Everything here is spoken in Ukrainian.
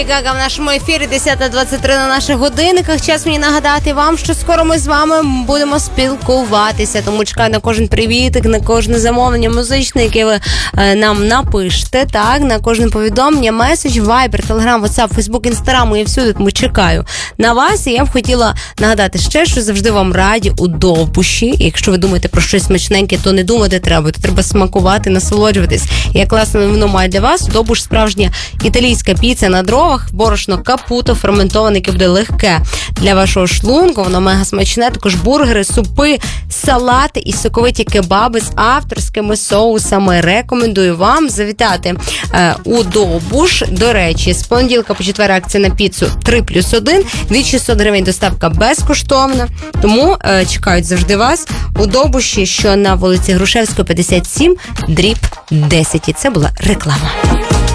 Гага в нашому ефірі 10:23 на наших годинниках. Час мені нагадати вам, що скоро ми з вами будемо спілкуватися. Тому чекаю на кожен привітик, на кожне замовлення музичне, яке ви нам напишете. Так, на кожне повідомлення, меседж, Viber, Telegram, WhatsApp, Facebook, Instagram. Я всюди тому чекаю на вас. І я б хотіла нагадати ще, що завжди вам раді у Довбуші. І якщо ви думаєте про щось смачненьке, то не думати треба. То треба смакувати, насолоджуватись. І я класне воно має для вас. Довбуш справжня італійська піца на дровах. Борошно капуто, ферментоване, яке буде легке для вашого шлунку, воно мега смачне, також бургери, супи, салати і соковиті кебаби з авторськими соусами. Рекомендую вам завітати у Довбуш. До речі, з понеділка по четвер акція на піцу 3+1, від 600 гривень доставка безкоштовна, тому чекають завжди вас у Довбуші, що на вулиці Грушевської, 57, дріб 10. І це була реклама.